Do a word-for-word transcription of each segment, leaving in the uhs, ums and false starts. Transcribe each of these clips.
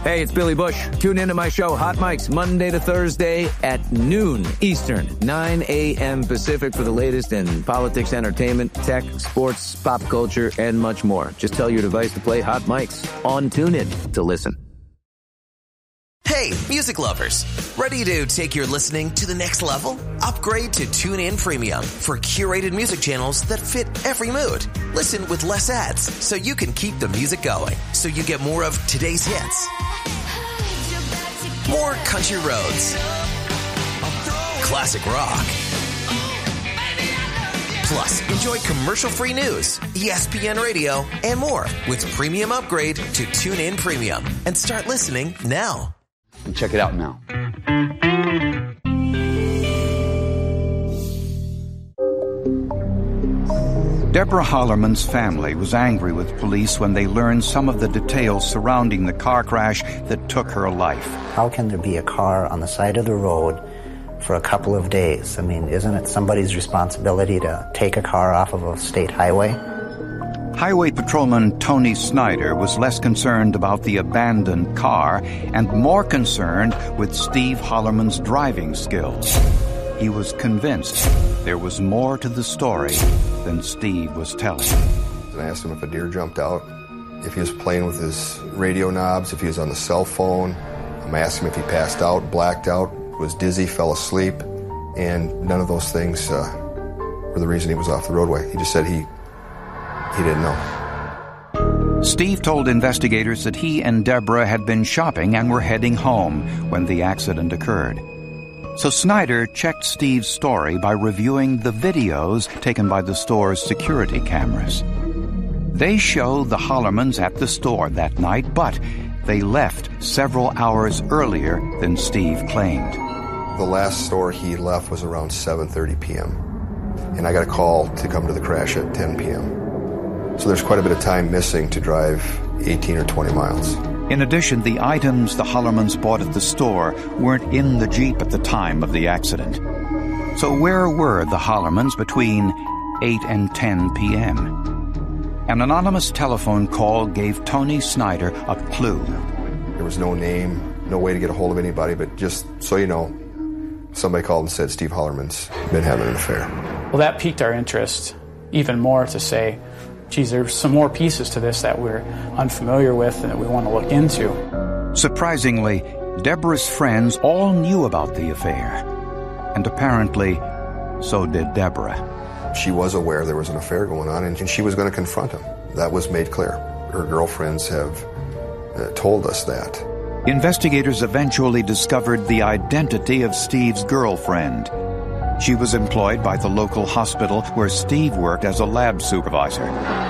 Hey, it's Billy Bush. Tune into my show, Hot Mics, Monday to Thursday at noon Eastern, nine a.m. Pacific for the latest in politics, entertainment, tech, sports, pop culture, and much more. Just tell your device to play Hot Mics on TuneIn to listen. Hey, music lovers. Ready to take your listening to the next level? Upgrade to TuneIn Premium for curated music channels that fit every mood. Listen with less ads so you can keep the music going. So you get more of today's hits, more country roads, classic rock. Plus, enjoy commercial-free news, E S P N Radio, and more with Premium Upgrade to TuneIn Premium. And start listening now. And check it out now. Deborah Hollerman's family was angry with police when they learned some of the details surrounding the car crash that took her life. How can there be a car on the side of the road for a couple of days? I mean, isn't it somebody's responsibility to take a car off of a state highway? Highway Patrolman Tony Snyder was less concerned about the abandoned car and more concerned with Steve Hollerman's driving skills. He was convinced there was more to the story than Steve was telling. I asked him if a deer jumped out, if he was playing with his radio knobs, if he was on the cell phone. I asked him if he passed out, blacked out, was dizzy, fell asleep, and none of those things uh, were the reason he was off the roadway. He just said he He didn't know. Steve told investigators that he and Deborah had been shopping and were heading home when the accident occurred. So Snyder checked Steve's story by reviewing the videos taken by the store's security cameras. They show the Hollermans at the store that night, but they left several hours earlier than Steve claimed. The last store he left was around seven thirty p.m., and I got a call to come to the crash at ten p.m. So there's quite a bit of time missing to drive eighteen or twenty miles. In addition, the items the Hollermans bought at the store weren't in the Jeep at the time of the accident. So where were the Hollermans between eight and ten p.m.? An anonymous telephone call gave Tony Snyder a clue. There was no name, no way to get a hold of anybody, but just so you know, somebody called and said Steve Hollerman's been having an affair. Well, that piqued our interest even more to say, geez, there's some more pieces to this that we're unfamiliar with and that we want to look into. Surprisingly, Deborah's friends all knew about the affair. And apparently, so did Deborah. She was aware there was an affair going on, and she was going to confront him. That was made clear. Her girlfriends have uh, told us that. Investigators eventually discovered the identity of Steve's girlfriend. She was employed by the local hospital where Steve worked as a lab supervisor.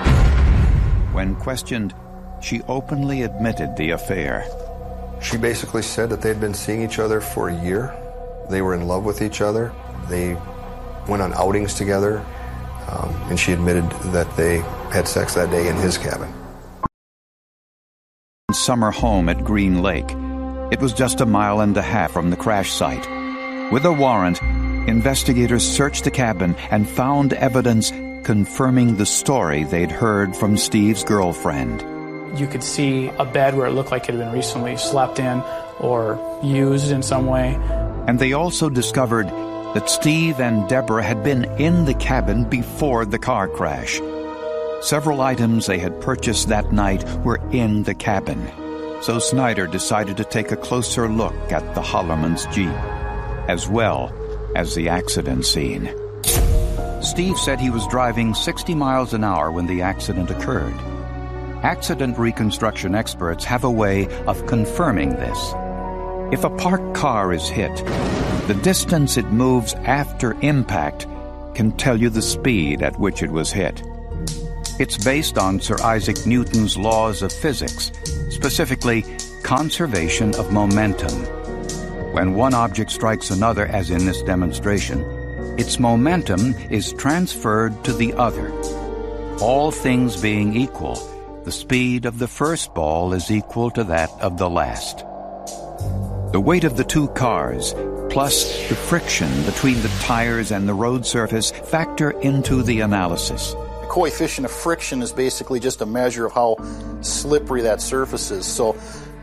When questioned, she openly admitted the affair. She basically said that they'd been seeing each other for a year. They were in love with each other. They went on outings together, um, and she admitted that they had sex that day in his cabin. Summer home at Green Lake. It was just a mile and a half from the crash site. With a warrant, investigators searched the cabin and found evidence confirming the story they'd heard from Steve's girlfriend. You could see a bed where it looked like it had been recently slept in or used in some way. And they also discovered that Steve and Deborah had been in the cabin before the car crash. Several items they had purchased that night were in the cabin. So Snyder decided to take a closer look at the Hollermans' Jeep, as well as the accident scene. Steve said he was driving sixty miles an hour when the accident occurred. Accident reconstruction experts have a way of confirming this. If a parked car is hit, the distance it moves after impact can tell you the speed at which it was hit. It's based on Sir Isaac Newton's laws of physics, specifically conservation of momentum. When one object strikes another, as in this demonstration, its momentum is transferred to the other. All things being equal, the speed of the first ball is equal to that of the last. The weight of the two cars, plus the friction between the tires and the road surface, factor into the analysis. The coefficient of friction is basically just a measure of how slippery that surface is. So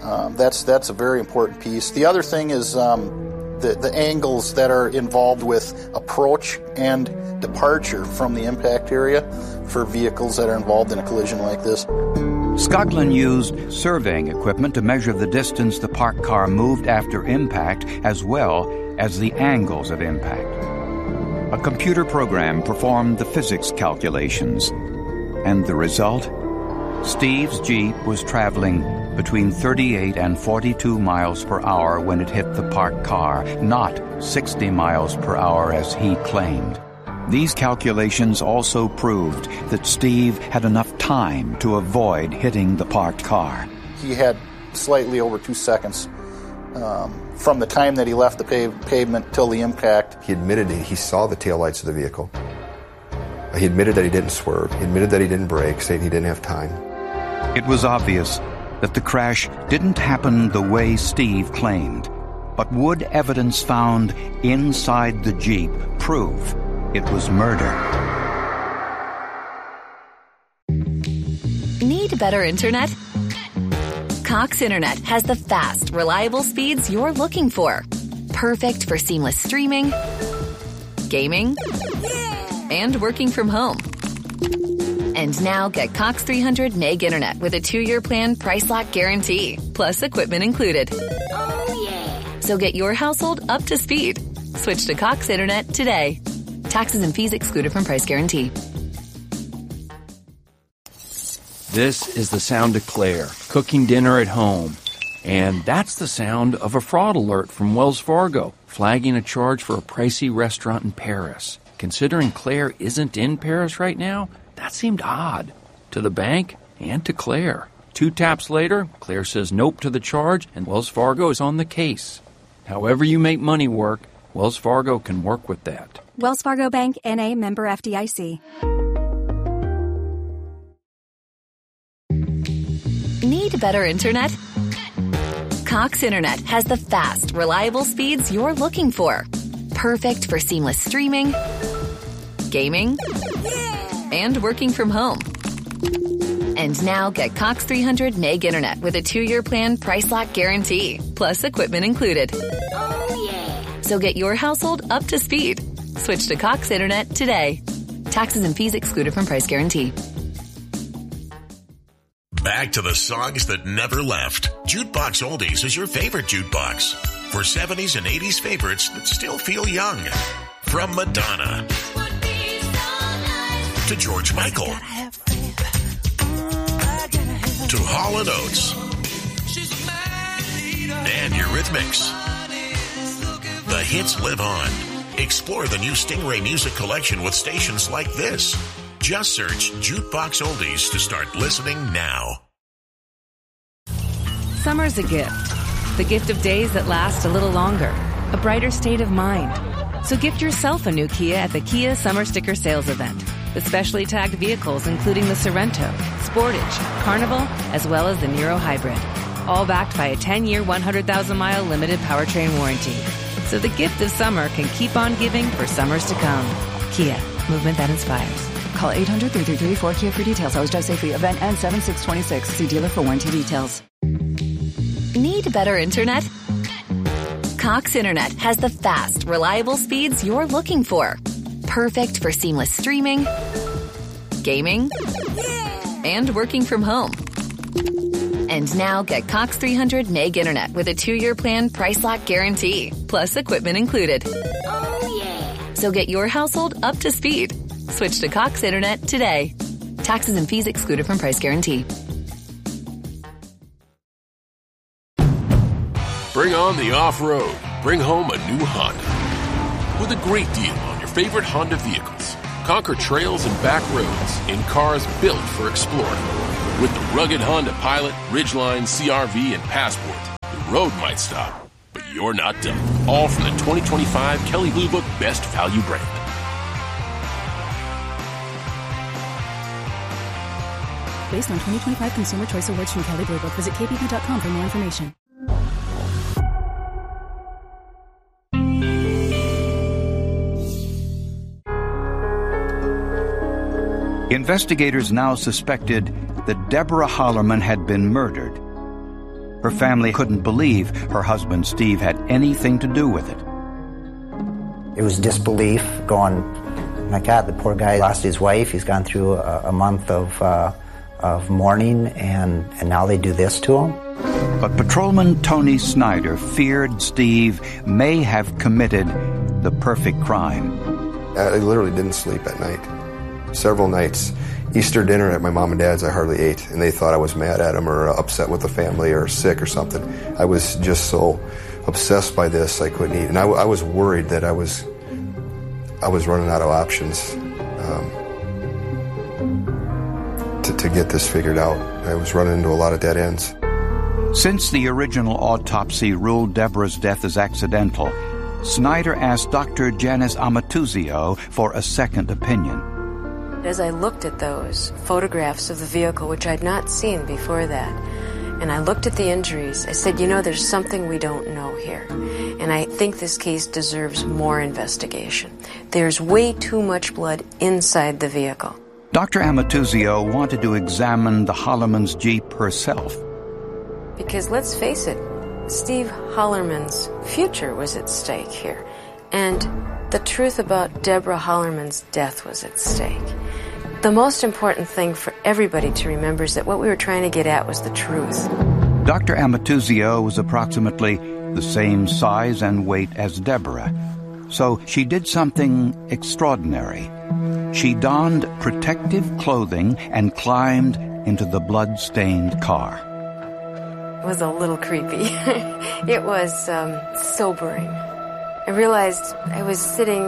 Um, that's that's a very important piece. The other thing is um, the, the angles that are involved with approach and departure from the impact area for vehicles that are involved in a collision like this. Skoglund used surveying equipment to measure the distance the parked car moved after impact, as well as the angles of impact. A computer program performed the physics calculations, and the result? Steve's Jeep was traveling between thirty-eight and forty-two miles per hour when it hit the parked car, not sixty miles per hour as he claimed. These calculations also proved that Steve had enough time to avoid hitting the parked car. He had slightly over two seconds um, from the time that he left the pave- pavement till the impact. He admitted he saw the taillights of the vehicle. He admitted that he didn't swerve. He admitted that he didn't brake, saying he didn't have time. It was obvious that the crash didn't happen the way Steve claimed, but would evidence found inside the Jeep prove it was murder? Need better internet? Cox Internet has the fast, reliable speeds you're looking for. Perfect for seamless streaming, gaming, and working from home. And now get Cox three hundred meg internet with a two-year plan price lock guarantee, plus equipment included. Oh, yeah. So get your household up to speed. Switch to Cox Internet today. Taxes and fees excluded from price guarantee. This is the sound of Claire, cooking dinner at home. And that's the sound of a fraud alert from Wells Fargo, flagging a charge for a pricey restaurant in Paris. Considering Claire isn't in Paris right now, that seemed odd. To the bank and to Claire. Two taps later, Claire says nope to the charge, and Wells Fargo is on the case. However you make money work, Wells Fargo can work with that. Wells Fargo Bank, N A, member F D I C. Need better internet? Cox Internet has the fast, reliable speeds you're looking for. Perfect for seamless streaming, gaming, and working from home. And now get Cox three hundred meg internet with a two-year plan price lock guarantee, plus equipment included. Oh, yeah. So get your household up to speed. Switch to Cox Internet today. Taxes and fees excluded from price guarantee. Back to the songs that never left. Jukebox Oldies is your favorite jukebox. For seventies and eighties favorites that still feel young. From Madonna to George Michael to Hall and Oates and Eurythmics. The hits live on. Explore the new Stingray Music Collection with stations like this. Just search Jukebox Oldies to start listening now. Summer's a gift. The gift of days that last a little longer. A brighter state of mind. So gift yourself a new Kia at the Kia Summer Sticker Sales Event. With specially tagged vehicles including the Sorento, Sportage, Carnival, as well as the Niro Hybrid. All backed by a ten-year, one hundred thousand mile limited powertrain warranty. So the gift of summer can keep on giving for summers to come. Kia, movement that inspires. Call eight hundred, three three three, four K I A for details. Always drive safely. Event ends seven six twenty-six. See dealer for warranty details. Need better internet? Cox Internet has the fast, reliable speeds you're looking for. Perfect for seamless streaming, gaming, and working from home. And now get Cox three hundred meg internet with a two-year plan price lock guarantee, plus equipment included. Oh, yeah. So get your household up to speed. Switch to Cox Internet today. Taxes and fees excluded from price guarantee. Bring on the off-road. Bring home a new Honda. With a great deal on your favorite Honda vehicles. Conquer trails and back roads in cars built for exploring. With the rugged Honda Pilot, Ridgeline, C R V, and Passport, the road might stop, but you're not done. All from the twenty twenty-five Kelley Blue Book Best Value brand. Based on twenty twenty-five Consumer Choice Awards from Kelley Blue Book. Visit K B B dot com for more information. Investigators now suspected that Deborah Hollerman had been murdered. Her family couldn't believe her husband Steve had anything to do with it. It was disbelief, going, my God, the poor guy lost his wife. He's gone through a, a month of uh, of mourning, and, and now they do this to him? But Patrolman Tony Snyder feared Steve may have committed the perfect crime. I literally didn't sleep at night. Several nights. Easter dinner at my mom and dad's, I hardly ate, and they thought I was mad at them or upset with the family or sick or something. I was just so obsessed by this, I couldn't eat. And I, I was worried that I was I was running out of options um, to, to get this figured out. I was running into a lot of dead ends. Since the original autopsy ruled Deborah's death as accidental, Snyder asked Doctor Janice Amatuzio for a second opinion. As I looked at those photographs of the vehicle, which I'd not seen before that, and I looked at the injuries, I said, you know, there's something we don't know here. And I think this case deserves more investigation. There's way too much blood inside the vehicle. Doctor Amatuzio wanted to examine the Hollerman's Jeep herself. Because let's face it, Steve Hollerman's future was at stake here. And the truth about Deborah Hollerman's death was at stake. The most important thing for everybody to remember is that what we were trying to get at was the truth. Doctor Amatuzio was approximately the same size and weight as Deborah. So she did something extraordinary. She donned protective clothing and climbed into the blood-stained car. It was a little creepy. It was um, sobering. I realized I was sitting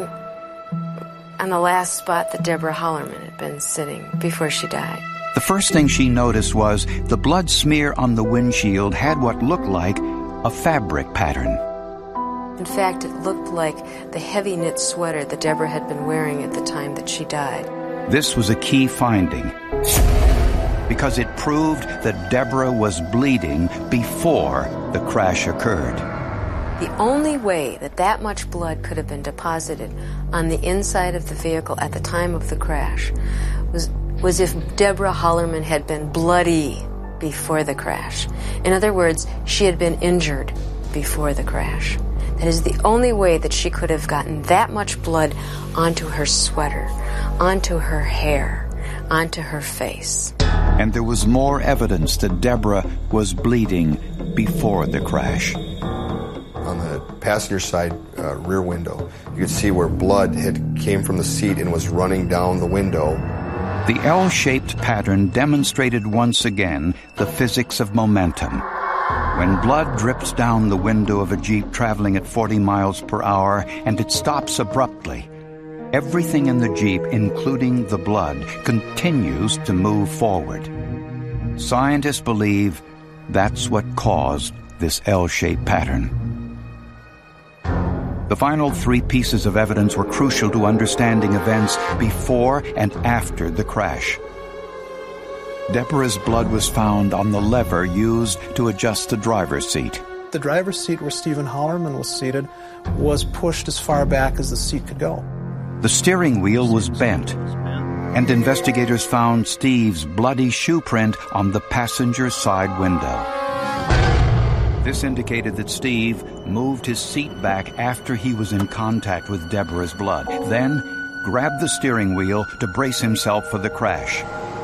on the last spot that Deborah Hollerman had been sitting before she died. The first thing she noticed was the blood smear on the windshield had what looked like a fabric pattern. In fact, it looked like the heavy knit sweater that Deborah had been wearing at the time that she died. This was a key finding, because it proved that Deborah was bleeding before the crash occurred. The only way that that much blood could have been deposited on the inside of the vehicle at the time of the crash was, was if Deborah Hollerman had been bloody before the crash. In other words, she had been injured before the crash. That is the only way that she could have gotten that much blood onto her sweater, onto her hair, onto her face. And there was more evidence that Deborah was bleeding before the crash. On the passenger side uh, rear window, you could see where blood had came from the seat and was running down the window. The L-shaped pattern demonstrated once again the physics of momentum. When blood drips down the window of a Jeep traveling at forty miles per hour and it stops abruptly, everything in the Jeep, including the blood, continues to move forward. Scientists believe that's what caused this L-shaped pattern. The final three pieces of evidence were crucial to understanding events before and after the crash. Deborah's blood was found on the lever used to adjust the driver's seat. The driver's seat where Stephen Hollerman was seated was pushed as far back as the seat could go. The steering wheel was bent, and investigators found Steve's bloody shoe print on the passenger side window. This indicated that Steve moved his seat back after he was in contact with Deborah's blood, then grabbed the steering wheel to brace himself for the crash.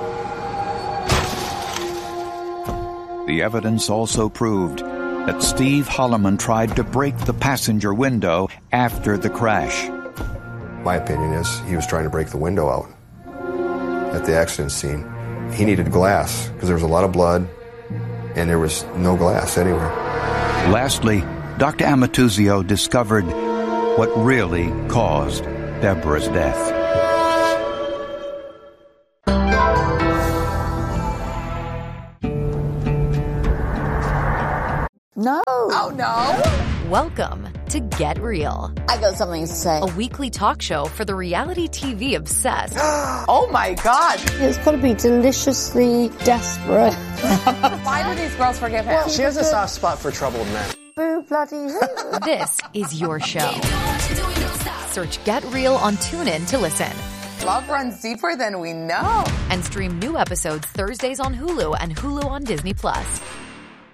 The evidence also proved that Steve Hollerman tried to break the passenger window after the crash. My opinion is he was trying to break the window out at the accident scene. He needed glass because there was a lot of blood and there was no glass anywhere. Lastly, Doctor Amatuzio discovered what really caused Deborah's death. No. Oh, no. Welcome to Get Real. I got something to say. A weekly talk show for the reality T V obsessed. Oh, my God. It's got to be deliciously desperate. Why do these girls forgive him? She has a soft spot for troubled men. Boo bloody who? This is your show. Search Get Real on TuneIn to listen. Love runs deeper than we know. And stream new episodes Thursdays on Hulu and Hulu on Disney Plus.